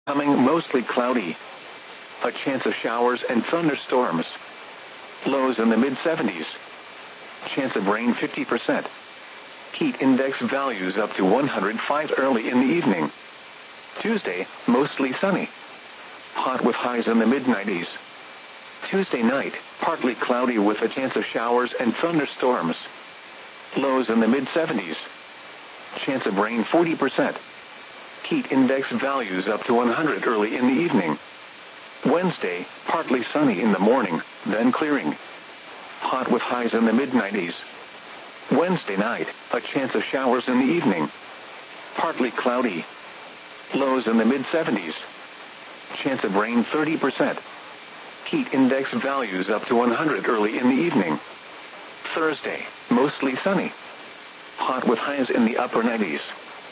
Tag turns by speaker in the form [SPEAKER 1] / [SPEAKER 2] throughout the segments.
[SPEAKER 1] Becoming mostly cloudy. A chance of showers and thunderstorms. Lows in the mid-70s. Chance of rain 50%. Heat index values up to 105 early in the evening. Tuesday, mostly sunny. Hot with highs in the mid-90s. Tuesday night, partly cloudy with a chance of showers and thunderstorms. Lows in the mid-70s. Chance of rain 40%. Heat index values up to 100 early in the evening. Wednesday, partly sunny in the morning, then clearing. Hot with highs in the mid-90s. Wednesday night, a chance of showers in the evening. Partly cloudy. Lows in the mid-70s. Chance of rain 30%. Heat index values up to 100 early in the evening. Thursday, mostly sunny. Hot with highs in the upper 90s.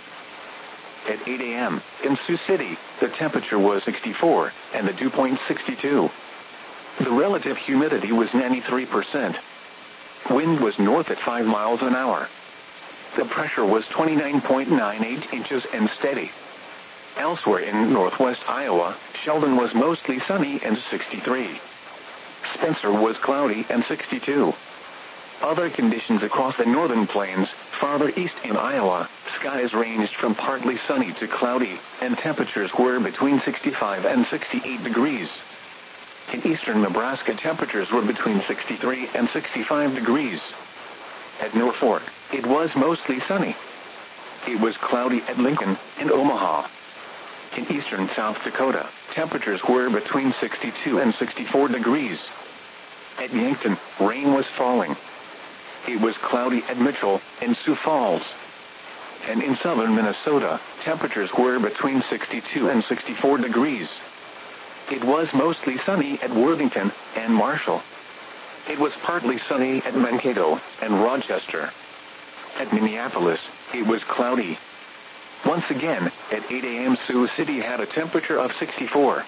[SPEAKER 1] At 8 a.m., in Sioux City, the temperature was 64, and the dew point 62. The relative humidity was 93%. Wind was north at 5 miles an hour. The pressure was 29.98 inches and steady. Elsewhere in northwest Iowa, Sheldon was mostly sunny and 63. Spencer was cloudy and 62. Other conditions across the northern plains, farther east in Iowa, skies ranged from partly sunny to cloudy, and temperatures were between 65 and 68 degrees. In eastern Nebraska, temperatures were between 63 and 65 degrees. At Norfolk, it was mostly sunny. It was cloudy at Lincoln and Omaha. In eastern South Dakota, temperatures were between 62 and 64 degrees. At Yankton, rain was falling. It was cloudy at Mitchell and Sioux Falls. And in southern Minnesota, temperatures were between 62 and 64 degrees. It was mostly sunny at Worthington and Marshall. It was partly sunny at Mankato and Rochester. At Minneapolis, it was cloudy. Once again, at 8 a.m. Sioux City had a temperature of 64.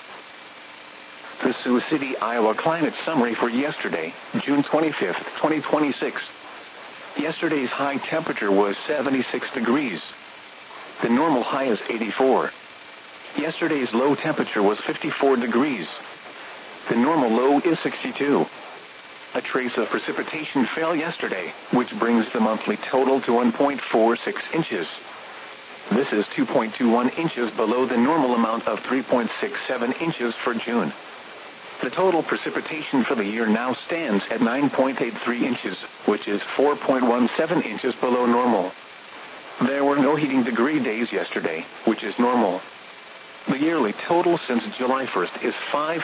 [SPEAKER 1] The Sioux City, Iowa climate summary for yesterday, June 25, 2026. Yesterday's high temperature was 76 degrees. The normal high is 84. Yesterday's low temperature was 54 degrees. The normal low is 62. A trace of precipitation fell yesterday, which brings the monthly total to 1.46 inches. This is 2.21 inches below the normal amount of 3.67 inches for June. The total precipitation for the year now stands at 9.83 inches, which is 4.17 inches below normal. There were no heating degree days yesterday, which is normal. The yearly total since July 1st is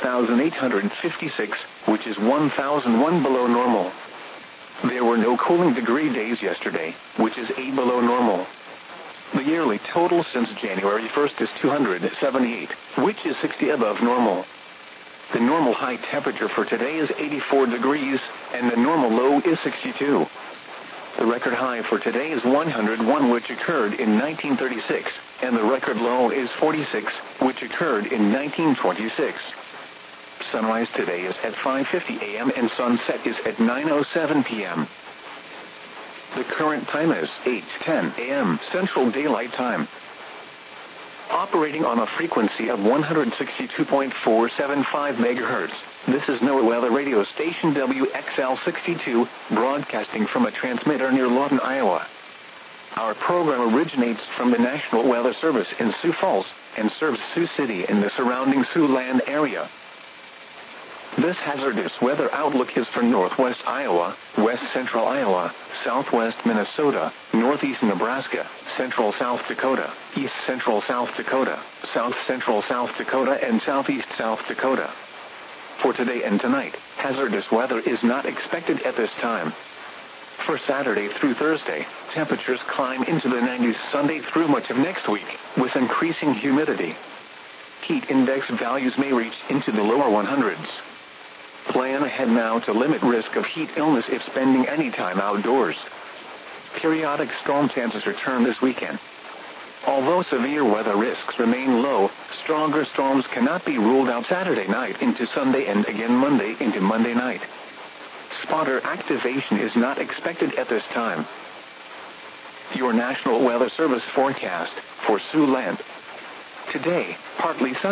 [SPEAKER 1] 5,856, which is 1,001 below normal. There were no cooling degree days yesterday, which is 8 below normal. The yearly total since January 1st is 278, which is 60 above normal. The normal high temperature for today is 84 degrees, and the normal low is 62. The record high for today is 101, which occurred in 1936, and the record low is 46, which occurred in 1926. Sunrise today is at 5:50 a.m. and sunset is at 9:07 p.m. The current time is 8:10 a.m. Central Daylight Time. Operating on a frequency of 162.475 MHz, this is NOAA Weather Radio Station WXL62, broadcasting from a transmitter near Lawton, Iowa. Our program originates from the National Weather Service in Sioux Falls and serves Sioux City and the surrounding Siouxland area. This hazardous weather outlook is for northwest Iowa, west central Iowa, southwest Minnesota, northeast Nebraska, central South Dakota, east central South Dakota, south central South Dakota, and southeast South Dakota. For today and tonight, hazardous weather is not expected at this time. For Saturday through Thursday, temperatures climb into the 90s Sunday through much of next week, with increasing humidity. Heat index values may reach into the lower 100s. Plan ahead now to limit risk of heat illness if spending any time outdoors. Periodic storm chances return this weekend. Although severe weather risks remain low, stronger storms cannot be ruled out Saturday night into Sunday and again Monday into Monday night. Spotter activation is not expected at this time. Your National Weather Service forecast for Siouxland. Today, partly sunny.